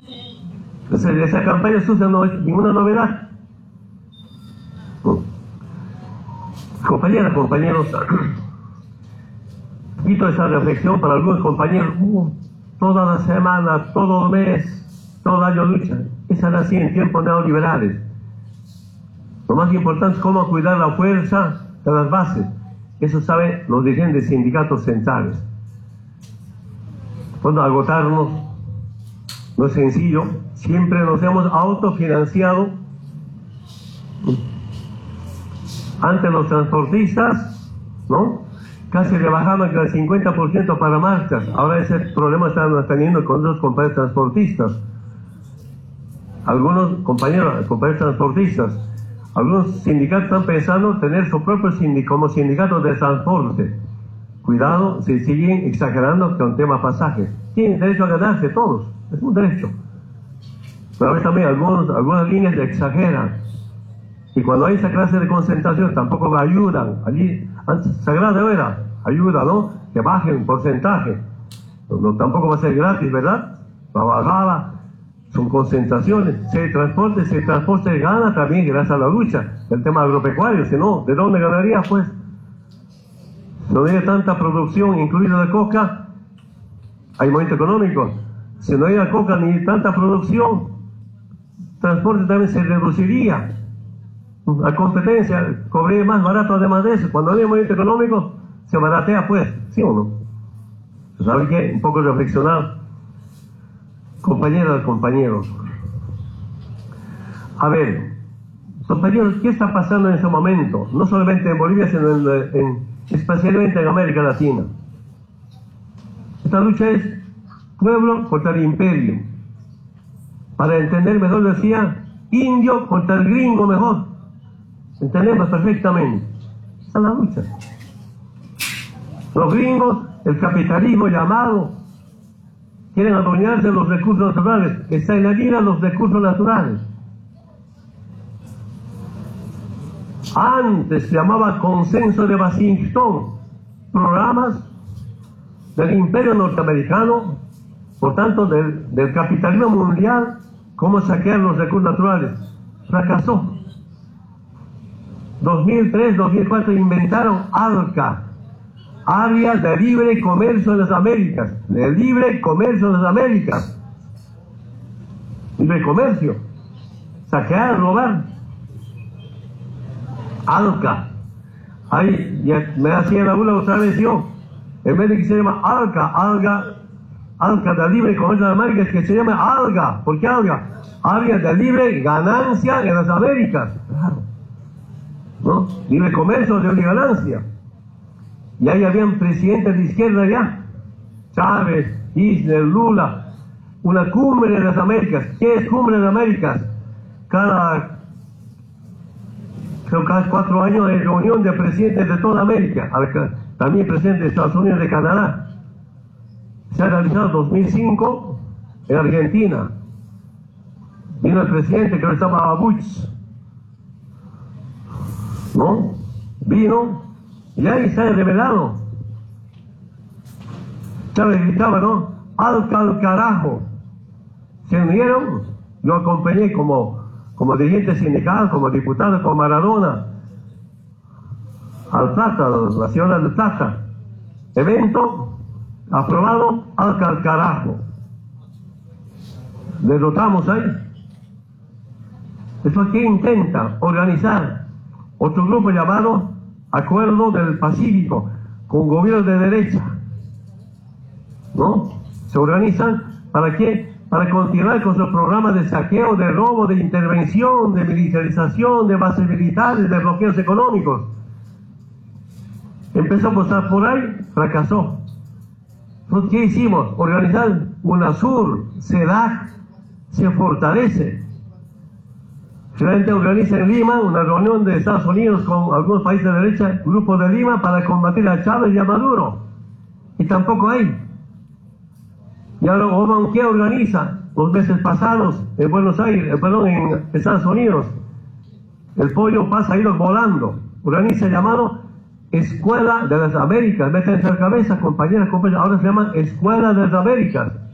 Entonces, esa campaña sucia no es ninguna novedad. Compañeras, compañeros, quito esa reflexión para algunos compañeros. Toda la semana, todo el mes, todo el año luchan. Esa era así en tiempos neoliberales. Lo más importante es cómo cuidar la fuerza de las bases. Eso saben los dirigentes de sindicatos centrales. Cuando agotarnos no es sencillo. Siempre nos hemos autofinanciado. Antes los transportistas, ¿no? Casi rebajaban el 50% para marchas. Ahora ese problema están teniendo con los compañeros transportistas. Algunos compañeros transportistas, algunos sindicatos están pensando tener su propio como sindicato de transporte. Cuidado si siguen exagerando con tema pasajes. Tienen derecho a ganarse todos, es un derecho. Pero a veces también algunas líneas exageran. Y cuando hay esa clase de concentración tampoco ayudan. Allí, Sagrada era, ayuda, ¿no? Que bajen un porcentaje. No, tampoco va a ser gratis, ¿verdad? La bajada, son concentraciones. Si el transporte gana también gracias a la lucha. El tema agropecuario, si no, ¿de dónde ganaría? Pues no hay tanta producción, incluida de coca, hay momento económico. Si no hay coca ni tanta producción, el transporte también se reduciría. La competencia, cobré más barato además de eso. Cuando hay movimiento económico, se baratea pues, ¿sí o no? ¿Saben qué? Un poco reflexionar. Compañeras, compañeros. A ver, compañeros, ¿qué está pasando en ese momento? No solamente en Bolivia, sino especialmente en América Latina. Esta lucha es pueblo contra el imperio. Para entender mejor decía, indio contra el gringo mejor. Entendemos perfectamente. Esa es la lucha. Los gringos, el capitalismo llamado, quieren adueñarse de los recursos naturales. Está en la vida los recursos naturales. Antes se llamaba Consenso de Washington, programas del imperio norteamericano, por tanto del capitalismo mundial, cómo saquear los recursos naturales. Fracasó. 2003, 2004 inventaron ALCA, Área de Libre Comercio de las Américas, de Libre Comercio de las Américas. Libre comercio, saquear, robar. ALCA. Ahí ya me hacía la una otra vez yo, en vez de que se llama ALCA de Libre Comercio de las Américas, que se llama ALGA. ¿Por qué ALGA? Área de Libre Ganancia en las Américas. Claro. ¿No? Libre comercio de ganancia. Y ahí habían presidentes de izquierda ya, Chávez, Kirchner, Lula, una cumbre de las Américas. ¿Qué es cumbre de las Américas? Cada 4 años hay reunión de presidentes de toda América, también presidentes de Estados Unidos y de Canadá. Se ha realizado en 2005 en Argentina. Vino el presidente que se llamaba Bush, ¿no? Vino y ahí se ha revelado. Chávez gritaba, ¿no? Al carajo. Se unieron, lo acompañé como dirigente sindical, como diputado, como Maradona, al Plata, la ciudad del Plata. Evento aprobado, al carajo. Derrotamos ahí. Eso aquí intenta organizar otro grupo llamado Acuerdo del Pacífico, con gobiernos de derecha, ¿no? Se organizan, ¿para qué? Para continuar con sus programas de saqueo, de robo, de intervención, de militarización, de bases militares, de bloqueos económicos. Empezamos por ahí, fracasó. Entonces, ¿qué hicimos? Organizar UNASUR, CELAC, se fortalece. Finalmente organiza en Lima una reunión de Estados Unidos con algunos países de derecha, Grupo de Lima, para combatir a Chávez y a Maduro. Y tampoco hay. Y ahora Obama, ¿qué organiza? Los meses pasados en Buenos Aires, en Estados Unidos, el pollo pasa a ir volando. Organiza llamado Escuela de las Américas. Métanse en la cabeza, compañeras, ahora se llama Escuela de las Américas.